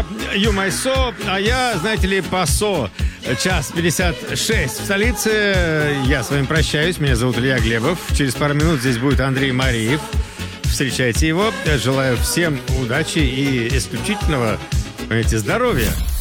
Юмайсо, а я, знаете ли, Пасо. Час 56 в столице. Я с вами прощаюсь. Меня зовут Илья Глебов. Через пару минут здесь будет Андрей Мариев. Встречайте его. Я желаю всем удачи и исключительного, понимаете, здоровья.